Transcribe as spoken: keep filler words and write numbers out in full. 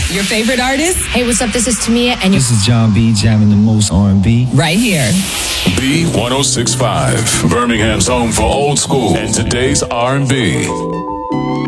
Your favorite artist? Hey, what's up? This is Tamia, and this is John B. jamming the most R and B. Right here. B one oh six point five, Birmingham's home for old school and today's R and B.